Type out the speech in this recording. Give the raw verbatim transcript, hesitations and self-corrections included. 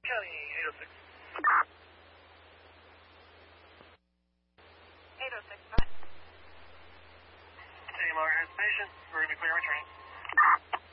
County eight oh six. eight oh six, go ahead. A M R has patient. We're going to be clear return.